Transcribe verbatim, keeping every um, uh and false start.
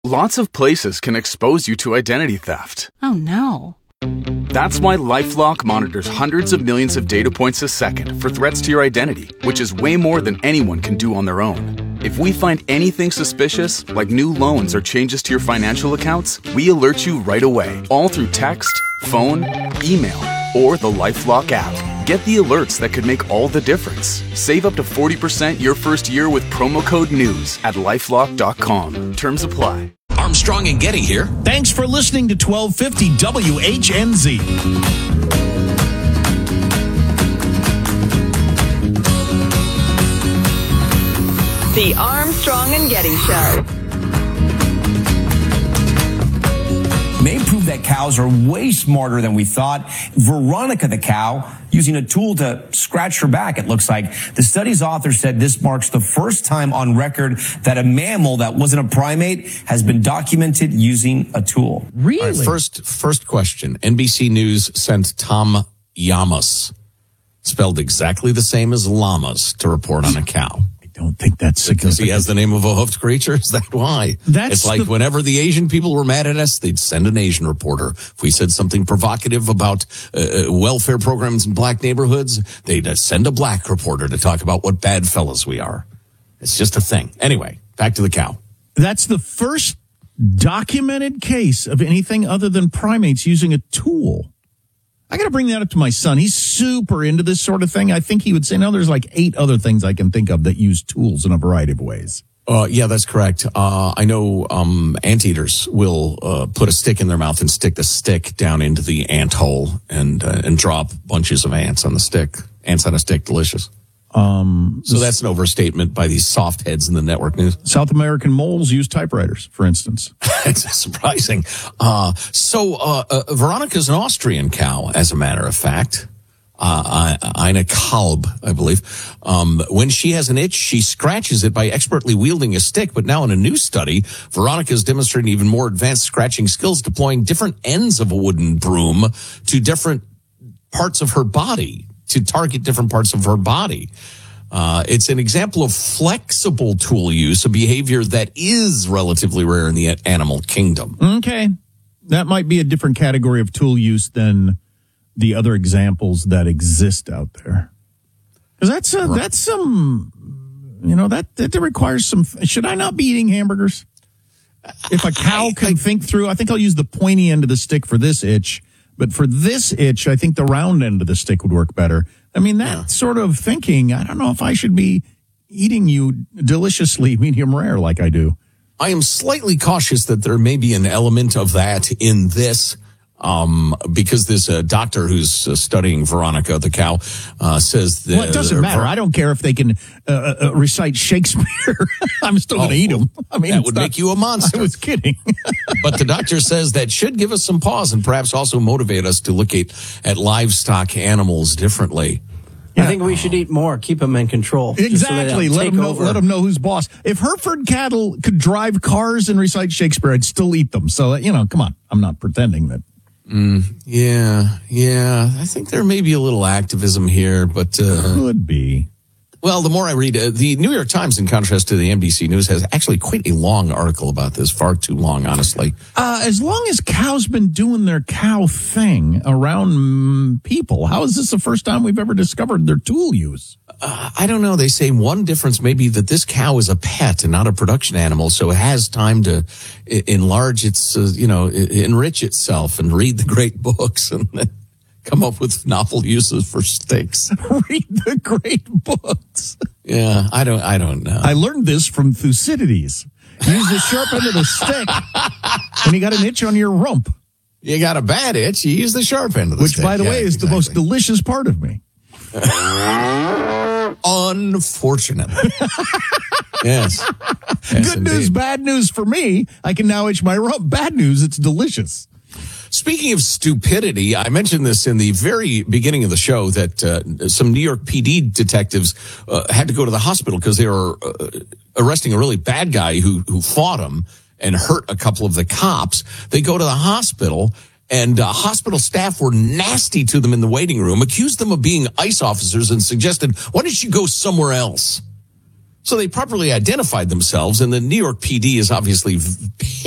Lots of places can expose you to identity theft. Oh, no. That's why LifeLock monitors hundreds of millions of data points a second for threats to your identity, which is way more than anyone can do on their own. If we find anything suspicious, like new loans or changes to your financial accounts, we alert you right away, all through text, phone, email, or the LifeLock app. Get the alerts that could make all the difference. Save up to forty percent your first year with promo code NEWS at lifelock dot com. Terms apply. Armstrong and Getty here. Thanks for listening to twelve fifty W H N Z. The Armstrong and Getty Show. May prove that cows are way smarter than we thought. Veronica the cow using a tool to scratch her back, it looks like. The study's author said this marks the first time on record that a mammal that wasn't a primate has been documented using a tool. Really? All right, first, first question. N B C News sent Tom Llamas, spelled exactly the same as llamas, to report on a cow. I don't think that's Because he has the name of a hoofed creature? Is that why? That's it's like the... whenever the Asian people were mad at us, they'd send an Asian reporter. If we said something provocative about uh, welfare programs in black neighborhoods, they'd uh, send a black reporter to talk about what bad fellas we are. It's just a thing. Anyway, back to the cow. That's the first documented case of anything other than primates using a tool. I got to bring that up to my son. He's super into this sort of thing. I think he would say, no, there's like eight other things I can think of that use tools in a variety of ways. Uh, yeah, that's correct. Uh, I know, um, anteaters will, uh, put a stick in their mouth and stick the stick down into the ant hole and, uh, and drop bunches of ants on the stick. Ants on a stick, delicious. Um, so that's an overstatement by these soft heads in the network news. South American moles use typewriters, for instance. It's surprising. Uh, so, uh, uh, Veronica's an Austrian cow, as a matter of fact. Uh, Eine Kalb, I believe. Um, when she has an itch, she scratches it by expertly wielding a stick. But now in a new study, Veronica is demonstrating even more advanced scratching skills, deploying different ends of a wooden broom to different parts of her body, to target different parts of her body. Uh, it's an example of flexible tool use, a behavior that is relatively rare in the animal kingdom. Okay. That might be a different category of tool use than the other examples that exist out there. Because that's, uh, right. that's some, you know, that, that requires some, should I not be eating hamburgers? If a cow can I, I, think through, I think I'll use the pointy end of the stick for this itch. But for this itch, I think the round end of the stick would work better. I mean, that yeah. sort of thinking, I don't know if I should be eating you deliciously medium rare like I do. I am slightly cautious that there may be an element of that in this, um, because this uh, doctor who's uh, studying Veronica the cow uh, says that... Well, it doesn't matter. I don't care if they can uh, uh, recite Shakespeare. I'm still going to oh, eat them. I mean, that would not, make you a monster. I was kidding. But the doctor says that should give us some pause and perhaps also motivate us to look at, at livestock animals differently. Yeah. I think we should eat more, keep them in control. Exactly. So let, them know, let them know who's boss. If Hereford cattle could drive cars and recite Shakespeare, I'd still eat them. So, you know, come on. I'm not pretending that. Mm, yeah, yeah. I think there may be a little activism here, but... Uh, could be. Well, the more I read, uh, the New York Times, in contrast to the N B C News, has actually quite a long article about this. Far too long, honestly. Uh, as long as cows been doing their cow thing around mm, people, how is this the first time we've ever discovered their tool use? Uh, I don't know. They say one difference may be that this cow is a pet and not a production animal, so it has time to I- enlarge its, uh, you know, I- enrich itself and read the great books and come up with novel uses for sticks. Read the great books. Yeah, I don't, I don't know. I learned this from Thucydides. Use the sharp end of the stick when you got an itch on your rump. You got a bad itch, you use the sharp end of the Which, stick. Which, by the yeah, way, is exactly. the most delicious part of me. Unfortunate. Yes. yes. Good indeed. news, bad news for me. I can now itch my rump. Bad news, it's delicious. Speaking of stupidity, I mentioned this in the very beginning of the show that uh, some New York P D detectives uh, had to go to the hospital because they were uh, arresting a really bad guy who who fought him and hurt a couple of the cops. They go to the hospital, and uh, hospital staff were nasty to them in the waiting room, accused them of being ICE officers, and suggested, why don't you go somewhere else? So they properly identified themselves, and the New York P D is obviously